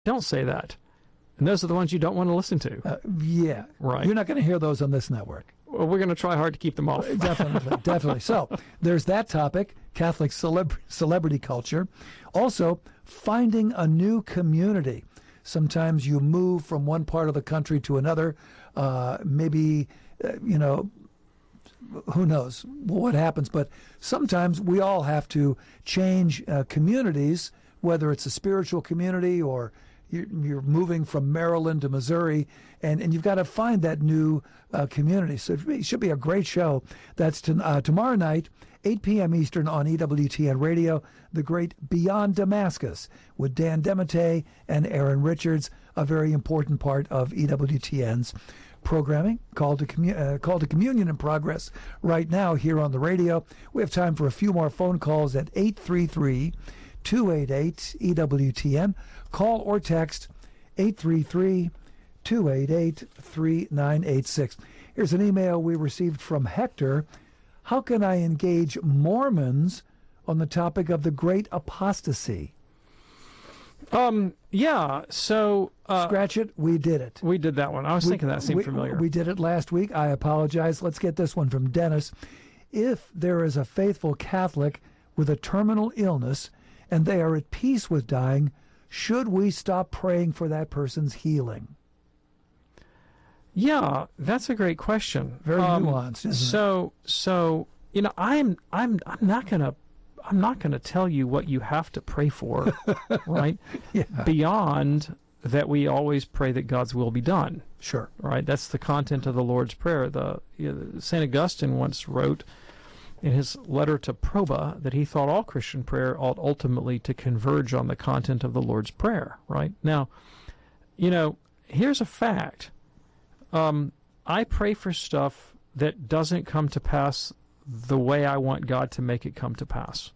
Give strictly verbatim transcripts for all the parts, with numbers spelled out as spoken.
don't say that. And those are the ones you don't want to listen to. Uh, yeah. Right. You're not going to hear those on this network. Well, we're going to try hard to keep them off. Definitely, definitely. So there's that topic, Catholic celeb- celebrity culture. Also, finding a new community. Sometimes you move from one part of the country to another. Uh, maybe, uh, you know, who knows what happens. But sometimes we all have to change uh, communities, whether it's a spiritual community or you're moving from Maryland to Missouri, and, and you've got to find that new uh, community. So it should be a great show. That's to, uh, tomorrow night, eight p.m. Eastern on E W T N Radio, the great Beyond Damascus with Dan DeMatte and Aaron Richards, a very important part of E W T N's programming. Call to, commu- uh, call to Communion in progress right now here on the radio. We have time for a few more phone calls at eight three three, two eight eight, E W T N. Call or text eight three three, two eight eight, three nine eight six. Here's an email we received from Hector. How can I engage Mormons on the topic of the great apostasy? Um. Yeah. So uh, scratch it. We did it. We did that one. I was we, thinking that seemed we, familiar. We did it last week. I apologize. Let's get this one from Dennis. If there is a faithful Catholic with a terminal illness and they are at peace with dying, should we stop praying for that person's healing? Yeah, that's a great question. Very um, nuanced, isn't so, it? So, you know, I'm, I'm, I'm not gonna, I'm not gonna tell you what you have to pray for, right? Yeah. Beyond that, we always pray that God's will be done. Sure. Right. That's the content of the Lord's Prayer. The you know, Saint Augustine once wrote in his letter to Proba that he thought all Christian prayer ought ultimately to converge on the content of the Lord's Prayer. Right now, you know, here's a fact. Um, I pray for stuff that doesn't come to pass the way I want God to make it come to pass.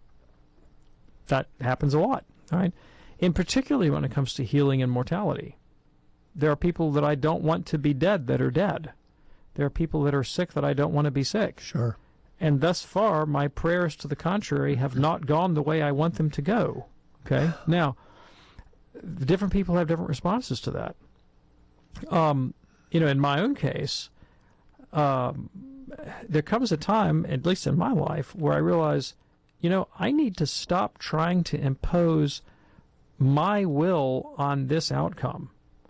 That happens a lot, all right? And particularly when it comes to healing and mortality. There are people that I don't want to be dead that are dead. There are people that are sick that I don't want to be sick. Sure. And thus far, my prayers to the contrary have not gone the way I want them to go. Okay? Now, different people have different responses to that. Um... You know, in my own case, um, there comes a time, at least in my life, where I realize, you know, I need to stop trying to impose my will on this outcome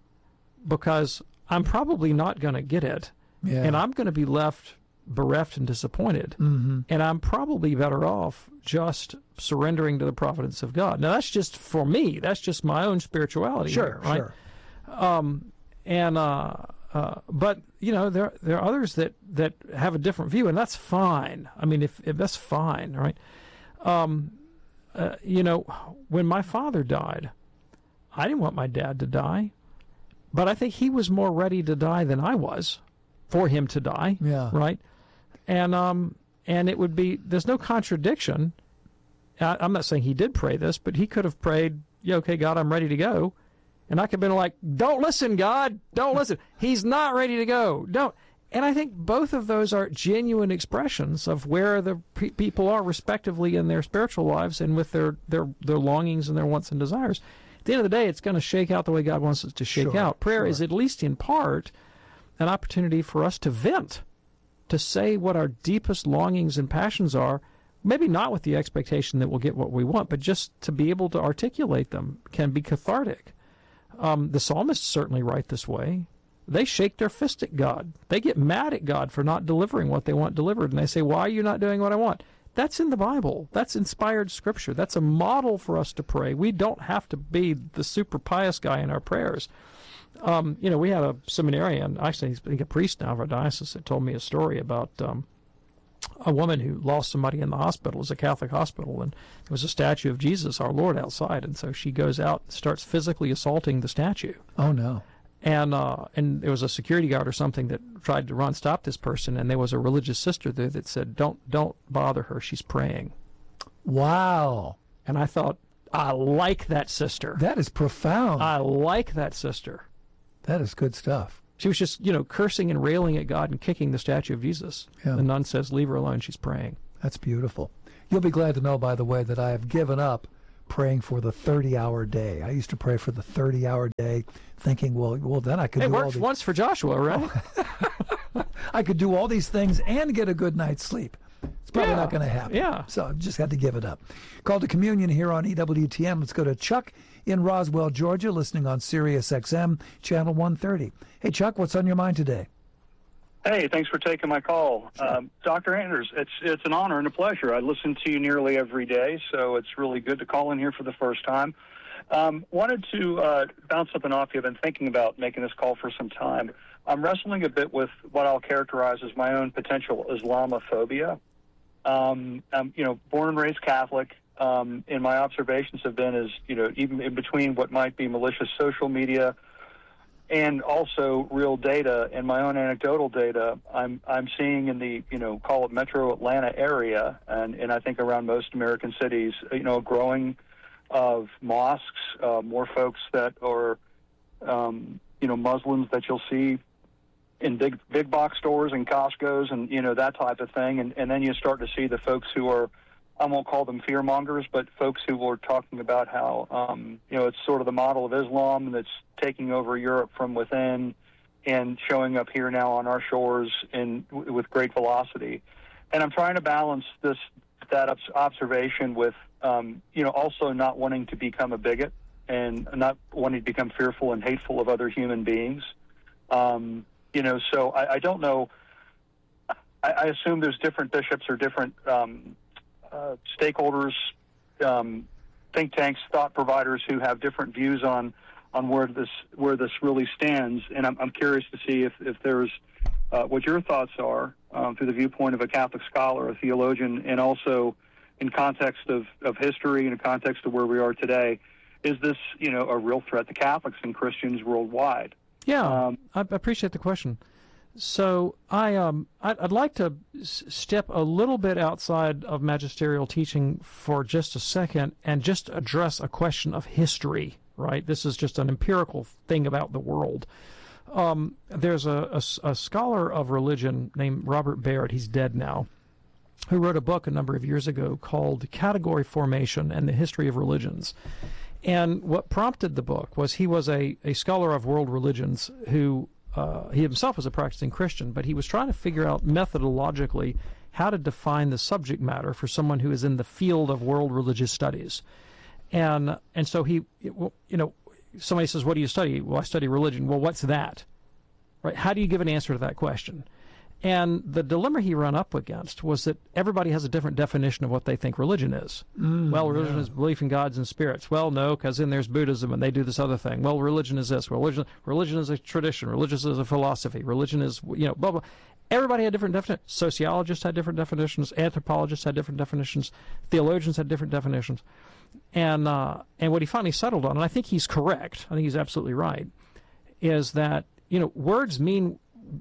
because I'm probably not going to get it, yeah. and I'm going to be left bereft and disappointed, mm-hmm. and I'm probably better off just surrendering to the providence of God. Now, that's just for me. That's just my own spirituality. Sure, here, right? sure. Um, and uh, uh, but you know, there there are others that, that have a different view, and that's fine. I mean, if, if that's fine, right? Um, uh, you know, when my father died, I didn't want my dad to die, but I think he was more ready to die than I was for him to die. Yeah. Right. And um, and it would be there's no contradiction. I, I'm not saying he did pray this, but he could have prayed, yeah, okay, God, I'm ready to go. And I could have been like, don't listen, God, don't listen. He's not ready to go. Don't. And I think both of those are genuine expressions of where the pe- people are respectively in their spiritual lives and with their, their, their longings and their wants and desires. At the end of the day, it's going to shake out the way God wants it to shake Sure, out. Prayer sure. is, at least in part, an opportunity for us to vent, to say what our deepest longings and passions are, maybe not with the expectation that we'll get what we want, but just to be able to articulate them can be cathartic. Um, the psalmists certainly write this way. They shake their fist at God. They get mad at God for not delivering what they want delivered, and they say, why are you not doing what I want? That's in the Bible. That's inspired Scripture. That's a model for us to pray. We don't have to be the super pious guy in our prayers. Um, you know, we had a seminarian, actually he's a priest now of our diocese, that told me a story about um, a woman who lost somebody in the hospital. It was a Catholic hospital, and there was a statue of Jesus, our Lord, outside. And so she goes out and starts physically assaulting the statue. Oh, no. And uh, and there was a security guard or something that tried to run, stop this person, and there was a religious sister there that said, don't, don't bother her, she's praying. Wow. And I thought, I like that sister. That is profound. I like that sister. That is good stuff. She was just, you know, cursing and railing at God and kicking the statue of Jesus. Yeah. The nun says, leave her alone, she's praying. That's beautiful. You'll be glad to know, by the way, that I have given up praying for the thirty-hour day. I used to pray for the thirty-hour day, thinking, well, well, then I could it do worked all these... once for Joshua, right? I could do all these things and get a good night's sleep. It's probably Yeah, not going to happen. yeah. So I just had to give it up. Call to Communion here on E W T N. Let's go to Chuck in Roswell, Georgia, listening on Sirius X M, channel one thirty. Hey, Chuck, what's on your mind today? Hey, thanks for taking my call. Um, Doctor Anders, it's it's an honor and a pleasure. I listen to you nearly every day, so it's really good to call in here for the first time. Um, wanted to uh, bounce something off you. I've been thinking about making this call for some time. I'm wrestling a bit with what I'll characterize as my own potential Islamophobia. Um, I'm, you know, born and raised Catholic, um, and my observations have been is, you know, even in between what might be malicious social media and also real data and my own anecdotal data, I'm I'm seeing in the, you know, call it Metro Atlanta area, and, and I think around most American cities, you know, growing of mosques, uh, more folks that are, um, you know, Muslims that you'll see in big big box stores and Costco's and, you know, that type of thing. And, and then you start to see the folks who are, I won't call them fear mongers, but folks who are talking about how, um, you know, it's sort of the model of Islam that's taking over Europe from within and showing up here now on our shores in with great velocity. And I'm trying to balance this that observation with, um, you know, also not wanting to become a bigot and not wanting to become fearful and hateful of other human beings. Um, you know, so I, I don't know. I, I assume there's different bishops or different um, uh, stakeholders, um, think tanks, thought providers who have different views on, on where this where this really stands. And I'm, I'm curious to see if, if there's uh, what your thoughts are um, through the viewpoint of a Catholic scholar, a theologian, and also in context of, of history and in context of where we are today. Is this, you know, a real threat to Catholics and Christians worldwide? Yeah, Um, I I appreciate the question. So I um I'd, I'd like to s- step a little bit outside of magisterial teaching for just a second and just address a question of history. Right, this is just an empirical thing about the world. Um, there's a, a s- a scholar of religion named Robert Baird. He's dead now, who wrote a book a number of years ago called Category Formation and the History of Religions. And what prompted the book was he was a, a scholar of world religions who, uh, he himself was a practicing Christian, but he was trying to figure out methodologically how to define the subject matter for someone who is in the field of world religious studies. And and so he, you know, somebody says, what do you study? Well, I study religion. Well, what's that? Right? How do you give an answer to that question? And the dilemma he ran up against was that everybody has a different definition of what they think religion is. Mm, well, religion yeah. is belief in gods and spirits. Well, no, because then there's Buddhism, and they do this other thing. Well, religion is this. Religion, religion is a tradition. Religion is a philosophy. Religion is, you know, blah, blah. Everybody had different definitions. Sociologists had different definitions. Anthropologists had different definitions. Theologians had different definitions. And uh, and what he finally settled on, and I think he's correct, I think he's absolutely right, is that, you know, words mean...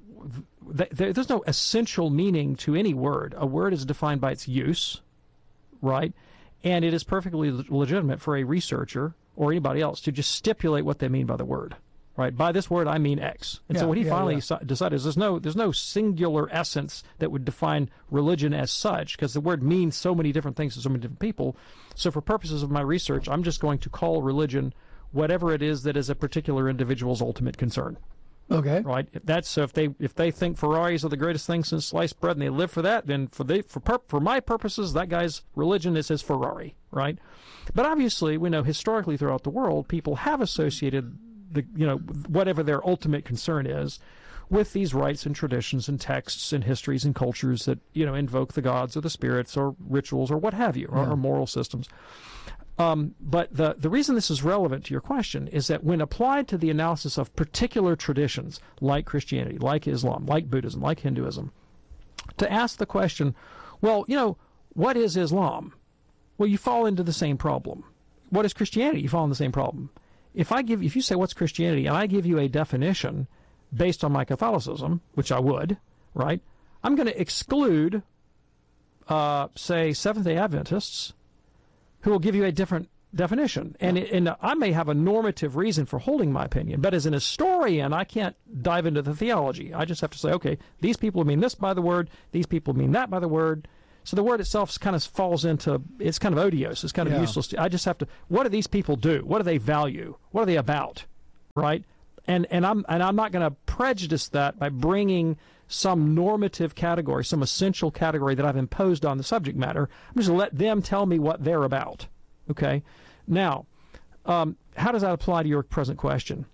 There's no essential meaning to any word. A word is defined by its use, right? And it is perfectly legitimate for a researcher or anybody else to just stipulate what they mean by the word, right? By this word, I mean X. And Yeah, so what he yeah, finally yeah. decided is there's no there's no singular essence that would define religion as such, because the word means so many different things to so many different people. So for purposes of my research, I'm just going to call religion whatever it is that is a particular individual's ultimate concern. Okay. Right. If that's so. If they if they think Ferraris are the greatest thing since sliced bread and they live for that, then for they for pur- for my purposes, that guy's religion is his Ferrari. Right. But obviously, we know historically throughout the world, people have associated the you know whatever their ultimate concern is with these rites and traditions and texts and histories and cultures that you know invoke the gods or the spirits or rituals or what have you or, Yeah. or moral systems. Um, but the, the reason this is relevant to your question is that when applied to the analysis of particular traditions like Christianity, like Islam, like Buddhism, like Hinduism, to ask the question, well, you know, what is Islam? Well, you fall into the same problem. What is Christianity? You fall in the same problem. If I give, if you say what's Christianity, and I give you a definition based on my Catholicism, which I would, right? I'm going to exclude, uh, say, Seventh-day Adventists, who will give you a different definition. And, it, and I may have a normative reason for holding my opinion, but as an historian, I can't dive into the theology. I just have to say, okay, these people mean this by the word, these people mean that by the word. So the word itself kind of falls into, it's kind of odious. It's kind of Yeah. useless. I just have to, what do these people do? What do they value? What are they about? Right? And and I'm and I'm not going to prejudice that by bringing some normative category, some essential category that I've imposed on the subject matter. I'm just going to let them tell me what they're about. Okay? Now, um, how does that apply to your present question?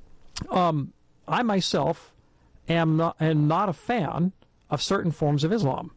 Um, I myself am not, am not a fan of certain forms of Islam.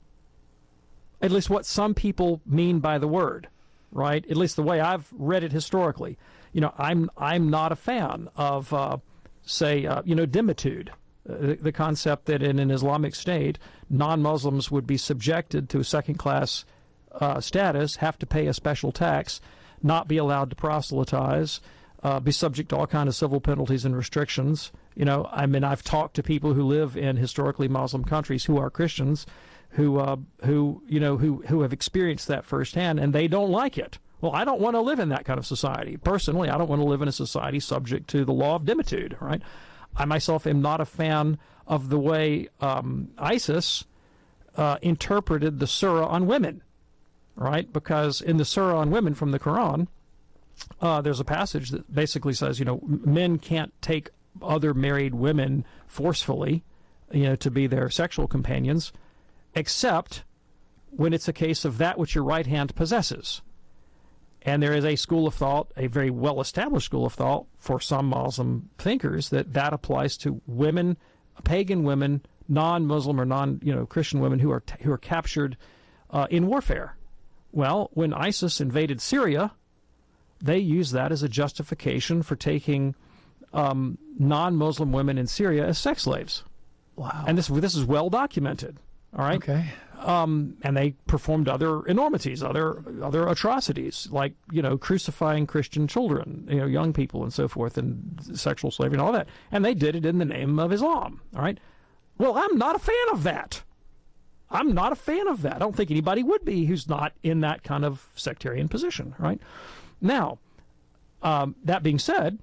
At least what some people mean by the word, right? At least the way I've read it historically. You know, I'm I'm not a fan of, uh, say, uh, you know, dhimitude. The, the concept that in an Islamic state, non-Muslims would be subjected to a second-class uh, status, have to pay a special tax, not be allowed to proselytize, uh, be subject to all kinds of civil penalties and restrictions. You know, I mean, I've talked to people who live in historically Muslim countries who are Christians, who, uh, who you know, who who have experienced that firsthand, and they don't like it. Well, I don't want to live in that kind of society. Personally, I don't want to live in a society subject to the law of dhimitude, right? I myself am not a fan of the way um, ISIS uh, interpreted the surah on women, right? Because in the surah on women from the Quran, uh, there's a passage that basically says, you know, men can't take other married women forcefully, you know, to be their sexual companions, except when it's a case of that which your right hand possesses. And there is a school of thought, a very well-established school of thought for some Muslim thinkers, that that applies to women, pagan women, non-Muslim or non, you know, Christian women who are who are captured uh, in warfare. Well, when ISIS invaded Syria, they used that as a justification for taking um, non-Muslim women in Syria as sex slaves. Wow. And this this is well documented. All right. Okay. Um, and they performed other enormities, other other atrocities, like, you know, crucifying Christian children, you know, young people and so forth, and sexual slavery and all that. And they did it in the name of Islam. All right. Well, I'm not a fan of that. I'm not a fan of that. I don't think anybody would be who's not in that kind of sectarian position. Right. Now, um, that being said,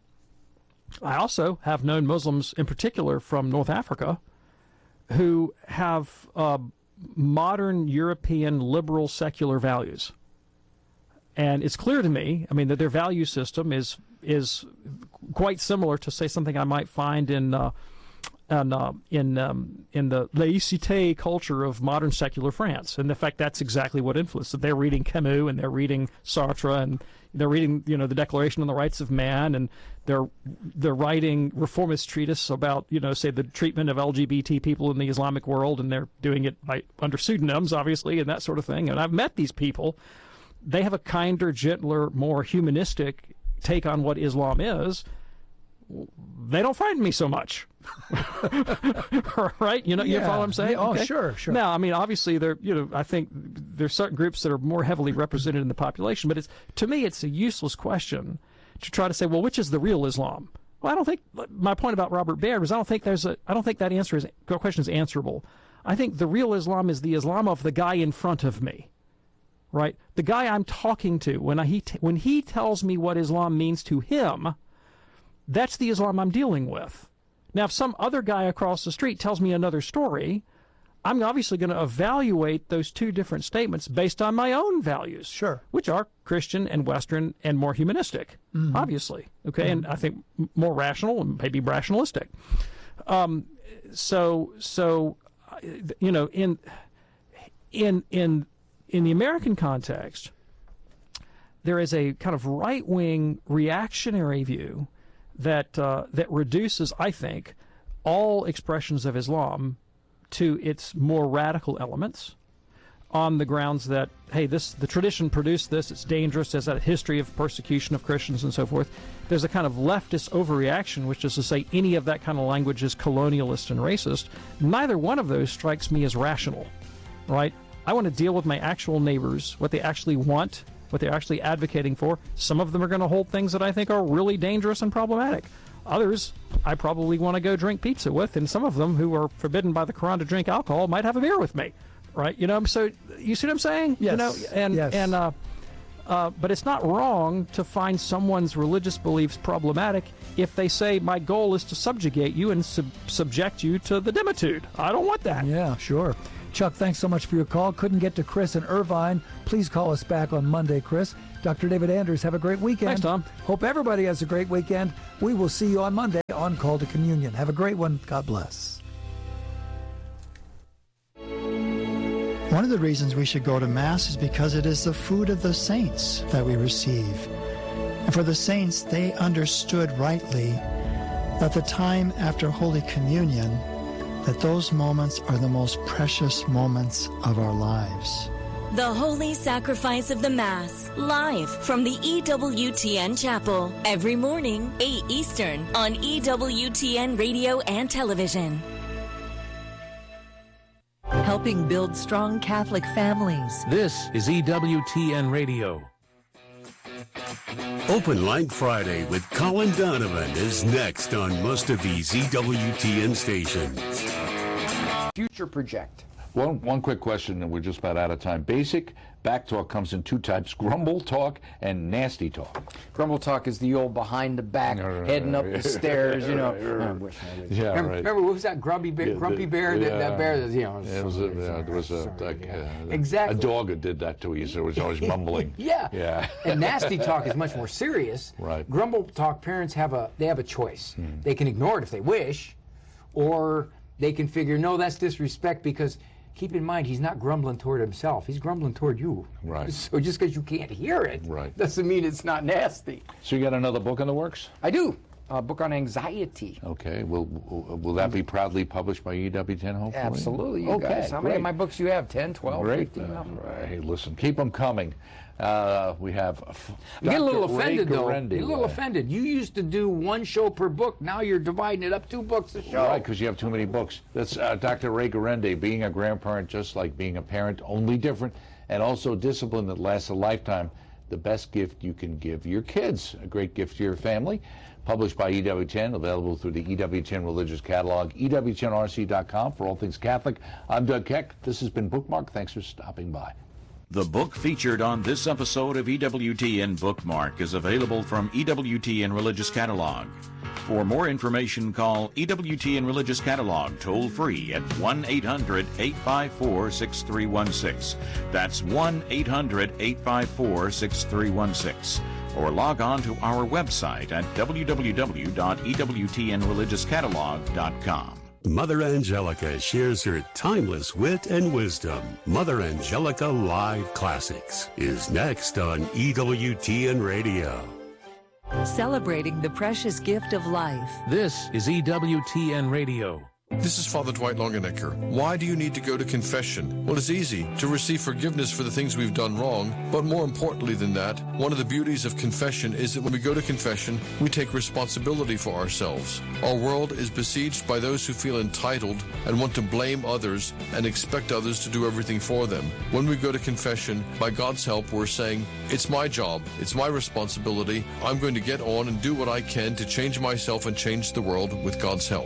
I also have known Muslims in particular from North Africa who have uh, modern European liberal secular values. And it's clear to me, I mean, that their value system is is quite similar to, say, something I might find in uh, in, uh, in, um, in the laïcité culture of modern secular France. And in fact, that's exactly what influenced it. They're reading Camus, and they're reading Sartre, and they're reading, you know, the Declaration on the Rights of Man, and they're they're writing reformist treatise about, you know, say, the treatment of L G B T people in the Islamic world, and they're doing it by under pseudonyms, obviously, and that sort of thing. And I've met these people. They have a kinder, gentler, more humanistic take on what Islam is. They don't frighten me so much. Right? You know, Yeah. you follow what I'm saying? Yeah, oh, Okay. sure, sure. Now, I mean, obviously, there, you know, I think there's certain groups that are more heavily represented in the population, but it's, to me, it's a useless question to try to say, well, which is the real Islam? Well, I don't think, my point about Robert Baird was I don't think there's a, I don't think that answer is, question is answerable. I think the real Islam is the Islam of the guy in front of me. Right? The guy I'm talking to, when I, he t- when he tells me what Islam means to him, that's the Islam I'm dealing with. Now, if some other guy across the street tells me another story, I'm obviously going to evaluate those two different statements based on my own values, Sure. which are Christian and Western and more humanistic, mm-hmm. obviously. Okay, mm-hmm. And I think more rational and maybe rationalistic. Um, so, so, you know, in in in in the American context, there is a kind of right-wing reactionary view that uh, that reduces, I think, all expressions of Islam to its more radical elements, on the grounds that, hey, this the tradition produced this, it's dangerous, there's a history of persecution of Christians and so forth. There's a kind of leftist overreaction, which is to say any of that kind of language is colonialist and racist. Neither one of those strikes me as rational, right? I want to deal with my actual neighbors, what they actually want, what they're actually advocating for. Some of them are going to hold things that I think are really dangerous and problematic. Others, I probably want to go drink pizza with, and some of them who are forbidden by the Quran to drink alcohol might have a beer with me, right? You know, so you see what I'm saying? Yes. You know, and yes. and uh, uh, but it's not wrong to find someone's religious beliefs problematic if they say my goal is to subjugate you and sub- subject you to the dhimitude. I don't want that. Yeah, sure. Chuck, thanks so much for your call. Couldn't get to Chris in Irvine. Please call us back on Monday, Chris. Doctor David Anders, have a great weekend. Thanks, Tom. Hope everybody has a great weekend. We will see you on Monday on Call to Communion. Have a great one. God bless. One of the reasons we should go to Mass is because it is the food of the saints that we receive. And for the saints, they understood rightly that the time after Holy Communion, that those moments are the most precious moments of our lives. The Holy Sacrifice of the Mass, live from the E W T N Chapel, every morning, eight Eastern, on E W T N Radio and Television. Helping build strong Catholic families. This is E W T N Radio. Open Line Friday with Colin Donovan is next on most of these E W T N stations. Future project. One, one quick question, and we're just about out of time. Basic back talk comes in two types, grumble talk and nasty talk. Grumble talk is the old behind the back, right, heading up the stairs, you know. Right, I wish I was. Yeah, remember, right. remember, what was that grumpy bear, yeah, grumpy the, bear? Yeah. That, that bear, that, you know. It was, sorry, a, yeah, sorry, there was a, sorry, like, yeah. uh, exactly. a dog that did that to you, so it was always mumbling. yeah. Yeah. And nasty talk is much more serious. Right. Grumble talk, parents have a, they have a choice. Hmm. They can ignore it if they wish, or they can figure, no, that's disrespect, because keep in mind, he's not grumbling toward himself. He's grumbling toward you. Right. So just because you can't hear it right. doesn't mean it's not nasty. So you got another book in the works? I do. A book on anxiety. Okay. Will will that be proudly published by E W T N, hopefully? Absolutely, you okay, guys. How many great. of my books do you have? ten, twelve, Great. fifteen? Uh, hey, listen, keep them coming. Uh, we have I'm getting a little offended, Ray though. Guarendi, You're a little uh, offended. You used to do one show per book. Now you're dividing it up two books a show. Right, because you have too many books. That's uh, Doctor Ray Guarendi, being a grandparent just like being a parent, only different, and also discipline that lasts a lifetime. The best gift you can give your kids, a great gift to your family. Published by E W T N, available through the E W T N Religious Catalog, E W T N R C dot com for all things Catholic. I'm Doug Keck. This has been Bookmark. Thanks for stopping by. The book featured on this episode of E W T N Bookmark is available from E W T N Religious Catalog. For more information, call E W T N Religious Catalog toll-free at one eight hundred, eight five four, six three one six. That's one eight hundred, eight five four, six three one six. Or log on to our website at w w w dot e w t n religious catalog dot com. Mother Angelica shares her timeless wit and wisdom. Mother Angelica Live Classics is next on E W T N Radio. Celebrating the precious gift of life. This is E W T N Radio. This is Father Dwight Longenecker. Why do you need to go to confession? Well, it's easy to receive forgiveness for the things we've done wrong, but more importantly than that, one of the beauties of confession is that when we go to confession, we take responsibility for ourselves. Our world is besieged by those who feel entitled and want to blame others and expect others to do everything for them. When we go to confession, by God's help, we're saying, it's my job, it's my responsibility, I'm going to get on and do what I can to change myself and change the world with God's help.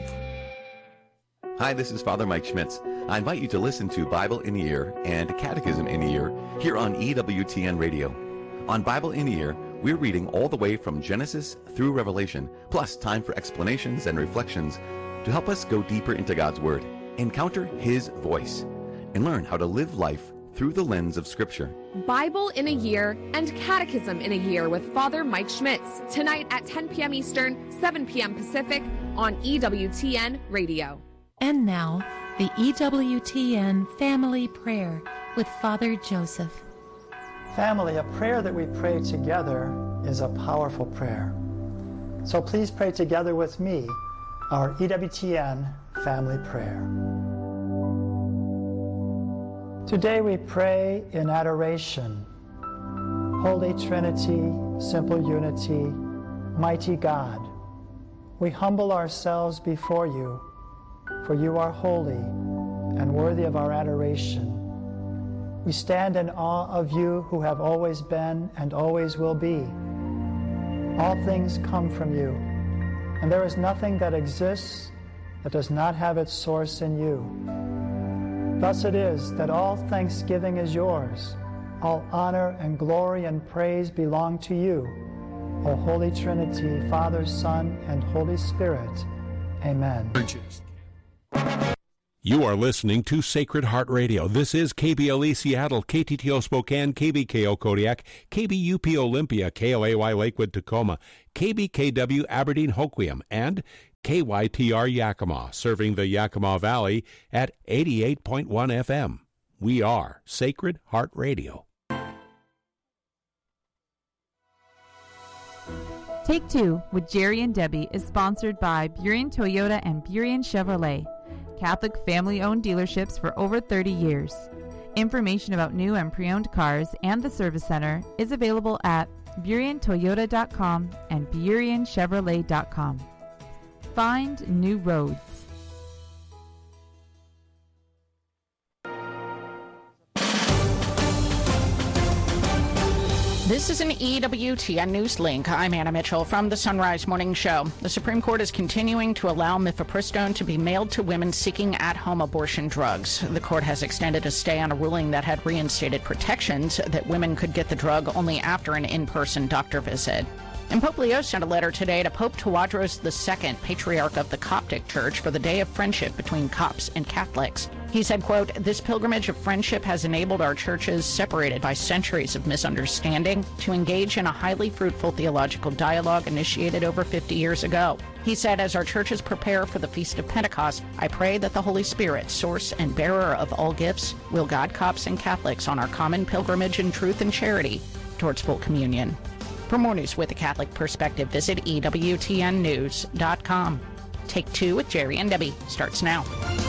Hi, this is Father Mike Schmitz. I invite you to listen to Bible in a Year and Catechism in a Year here on E W T N Radio. On Bible in a Year, we're reading all the way from Genesis through Revelation, plus time for explanations and reflections to help us go deeper into God's Word, encounter His voice, and learn how to live life through the lens of Scripture. Bible in a Year and Catechism in a Year with Father Mike Schmitz, tonight at ten p.m. Eastern, seven p.m. Pacific on E W T N Radio. And now, the E W T N Family Prayer with Father Joseph. Family, a prayer that we pray together is a powerful prayer. So please pray together with me our E W T N Family Prayer. Today we pray in adoration. Holy Trinity, simple unity, mighty God, we humble ourselves before you, for you are holy and worthy of our adoration. We stand in awe of you who have always been and always will be. All things come from you, and there is nothing that exists that does not have its source in you. Thus it is that all thanksgiving is yours, all honor and glory and praise belong to you, O Holy Trinity, Father, Son, and Holy Spirit. Amen. You are listening to Sacred Heart Radio. This is K B L E Seattle, K T T O Spokane, K B K O Kodiak, K B U P Olympia, K L A Y Lakewood Tacoma, K B K W Aberdeen Hoquiam, and K Y T R Yakima, serving the Yakima Valley at eighty-eight point one F M. We are Sacred Heart Radio. Take Two with Jerry and Debbie is sponsored by Burien Toyota and Burien Chevrolet, Catholic family-owned dealerships for over thirty years. Information about new and pre-owned cars and the service center is available at burien toyota dot com and burien chevrolet dot com. Find new roads. This is an E W T N News Link. I'm Anna Mitchell from the Sunrise Morning Show. The Supreme Court is continuing to allow mifepristone to be mailed to women seeking at-home abortion drugs. The court has extended a stay on a ruling that had reinstated protections that women could get the drug only after an in-person doctor visit. And Pope Leo sent a letter today to Pope Tawadros the Second, Patriarch of the Coptic Church, for the Day of Friendship between Copts and Catholics. He said, quote, "This pilgrimage of friendship has enabled our churches, separated by centuries of misunderstanding, to engage in a highly fruitful theological dialogue initiated over fifty years ago." He said, "As our churches prepare for the Feast of Pentecost, I pray that the Holy Spirit, source and bearer of all gifts, will guide Copts and Catholics on our common pilgrimage in truth and charity towards full communion." For more news with a Catholic perspective, visit E W T N news dot com. Take Two with Jerry and Debbie starts now.